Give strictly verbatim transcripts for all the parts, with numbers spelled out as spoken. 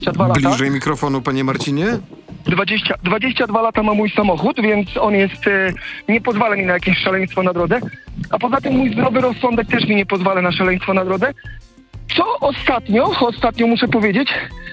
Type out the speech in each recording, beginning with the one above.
dwadzieścia dwa lata. Bliżej mikrofonu, panie Marcinie. dwadzieścia, dwadzieścia dwa lata ma mój samochód, więc on jest, e, nie pozwala mi na jakieś szaleństwo na drodze. A poza tym mój zdrowy rozsądek też mi nie pozwala na szaleństwo na drodze. Co ostatnio, ostatnio muszę powiedzieć,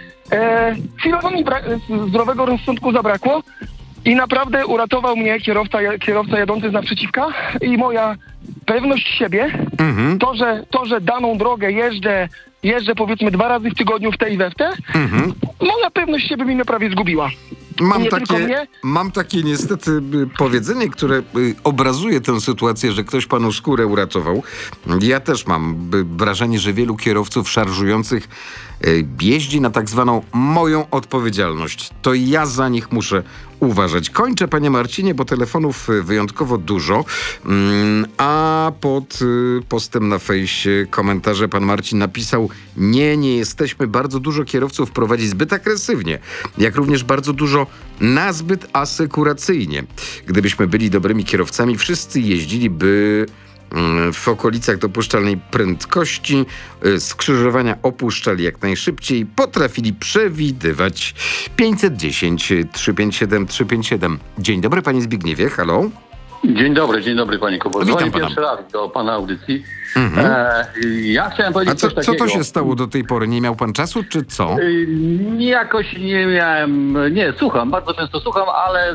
e, chwilowo mi bra- zdrowego rozsądku zabrakło i naprawdę uratował mnie kierowca, kierowca jadący z naprzeciwka i moja pewność siebie, Mhm. to, że, to, że daną drogę jeżdżę, jeżdżę powiedzmy dwa razy w tygodniu w te i we w te, Mhm. moja pewność siebie mnie prawie zgubiła. Mam Nie tylko takie, mnie. mam takie niestety y, powiedzenie, które y, obrazuje tę sytuację, że ktoś panu skórę uratował. Ja też mam y, wrażenie, że wielu kierowców szarżujących y, jeździ na tak zwaną moją odpowiedzialność. To ja za nich muszę uważać. Kończę, panie Marcinie, bo telefonów y, wyjątkowo dużo. Mm, a pod y, postem na fejsie komentarze pan Marcin napisał: nie, nie jesteśmy. Bardzo dużo kierowców prowadzi zbyt agresywnie, jak również bardzo dużo nazbyt asekuracyjnie. Gdybyśmy byli dobrymi kierowcami, wszyscy jeździliby mm, w okolicach dopuszczalnej prędkości, y, skrzyżowania opuszczali jak najszybciej, potrafili przewidywać. pięćset dziesięć, trzysta pięćdziesiąt siedem, trzysta pięćdziesiąt siedem. Dzień dobry, panie Zbigniewie, halo. Dzień dobry, dzień dobry panie Kubo. Witam Dzwonię pana. pierwszy raz do pana audycji. Mhm. E, ja chciałem A powiedzieć co, coś co takiego. to się stało do tej pory? Nie miał pan czasu, czy co? Y, Jakoś nie miałem... Nie, słucham, bardzo często słucham, ale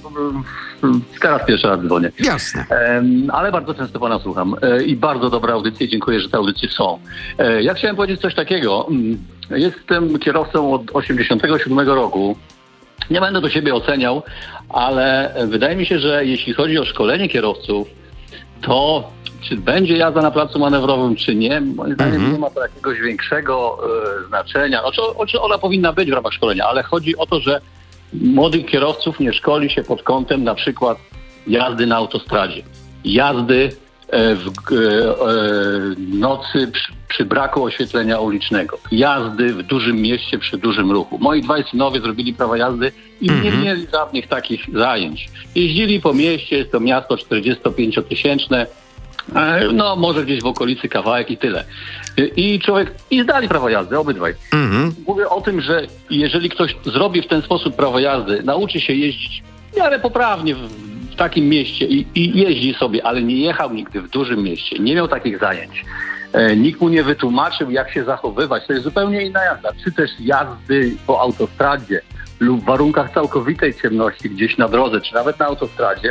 mm, teraz pierwszy raz dzwonię. Jasne. Em, ale bardzo często pana słucham e, i bardzo dobre audycje. Dziękuję, że te audycje są. E, ja chciałem powiedzieć coś takiego. Mm, Jestem kierowcą od osiemdziesiątego siódmego roku. Nie będę do siebie oceniał, ale wydaje mi się, że jeśli chodzi o szkolenie kierowców, to czy będzie jazda na placu manewrowym, czy nie, moim zdaniem Mhm. nie ma to jakiegoś większego e, znaczenia. Znaczy, o, czy ona powinna być w ramach szkolenia, ale chodzi o to, że młodych kierowców nie szkoli się pod kątem na przykład jazdy na autostradzie, jazdy e, w g- e, e, nocy przy, przy braku oświetlenia ulicznego, jazdy w dużym mieście przy dużym ruchu. Moi dwaj synowie zrobili prawo jazdy i nie Mhm. mieli żadnych takich zajęć. Jeździli po mieście, jest to miasto czterdziestopięciotysięczne, e, no może gdzieś w okolicy kawałek i tyle. I człowiek, i zdali prawo jazdy, obydwaj. Mhm. Mówię o tym, że jeżeli ktoś zrobi w ten sposób prawo jazdy, nauczy się jeździć w miarę poprawnie w, w takim mieście i, i jeździ sobie, ale nie jechał nigdy w dużym mieście, nie miał takich zajęć, e, nikt mu nie wytłumaczył, jak się zachowywać, to jest zupełnie inna jazda. Czy też jazdy po autostradzie lub w warunkach całkowitej ciemności gdzieś na drodze, czy nawet na autostradzie,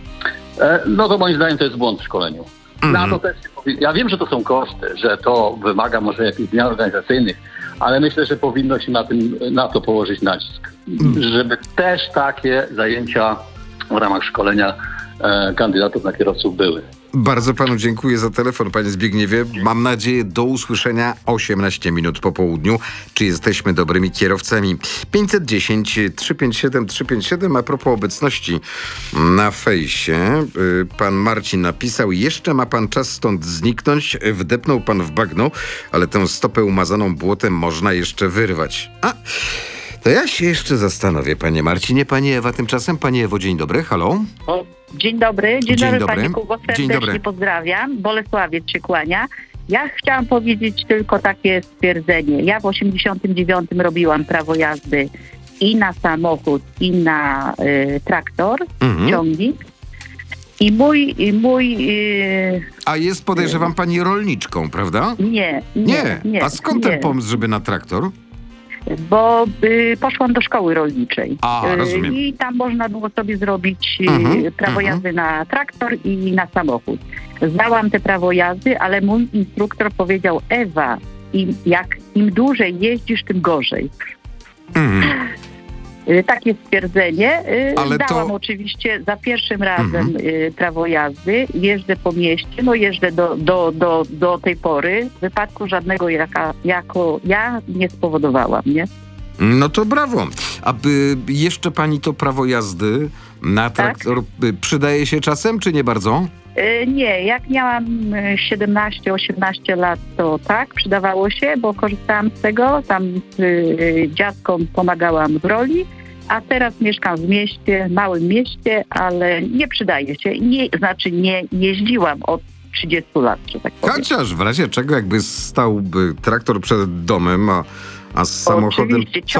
e, no to moim zdaniem to jest błąd w szkoleniu. Na to też się powi- ja wiem, że to są koszty, że to wymaga może jakichś zmian organizacyjnych, ale myślę, że powinno się na tym, na to położyć nacisk. Żeby też takie zajęcia w ramach szkolenia e, kandydatów na kierowców były. Bardzo panu dziękuję za telefon, panie Zbigniewie. Mam nadzieję do usłyszenia osiemnaście minut po południu. Czy jesteśmy dobrymi kierowcami? pięćset dziesięć, trzysta pięćdziesiąt siedem, trzysta pięćdziesiąt siedem. A propos obecności na fejsie, y, pan Marcin napisał: jeszcze ma pan czas stąd zniknąć, wdepnął pan w bagno, ale tę stopę umazaną błotem można jeszcze wyrwać. A, to ja się jeszcze zastanowię, panie Marcinie. Pani Ewa tymczasem. Pani Ewo, dzień dobry, halo. Dzień dobry, dzień, Dzień dobry, dobry. Panie Kubo, Dzień serdecznie dobry. pozdrawiam. Bolesławiec się kłania. Ja chciałam powiedzieć tylko takie stwierdzenie. Ja w osiemdziesiątym dziewiątym robiłam prawo jazdy i na samochód, i na y, traktor, Mhm. ciągnik. I mój, i mój y, A jest, podejrzewam, pani rolniczką, prawda? nie, nie, Nie. nie. A skąd nie. ten pomysł, żeby na traktor? Bo y, poszłam do szkoły rolniczej. A, Y, rozumiem. I tam można było sobie zrobić y, Mhm, prawo mhm. jazdy na traktor i na samochód. Zdałam te prawo jazdy, ale mój instruktor powiedział: Ewa, im, jak im dłużej jeździsz, tym gorzej. Mhm. Y, Takie stwierdzenie. Y, Ale to- Zdałam oczywiście za pierwszym razem Mhm. y, prawo jazdy. Jeżdżę po mieście, no jeżdżę do, do, do, do tej pory. Wypadku żadnego jaka, jako ja nie spowodowałam, nie? No to brawo. Aby jeszcze pani to prawo jazdy na traktor y, przydaje się czasem, czy nie bardzo? Y, Nie, jak miałam y, siedemnaście osiemnaście lat, to tak, przydawało się, bo korzystałam z tego, tam z y, dziadkom pomagałam w roli, a teraz mieszkam w mieście, małym mieście, ale nie przydaje się. Nie, znaczy nie jeździłam od trzydziestu lat, że tak powiem. Chociaż w razie czego, jakby stałby traktor przed domem, a A z samochodem Oczywiście. co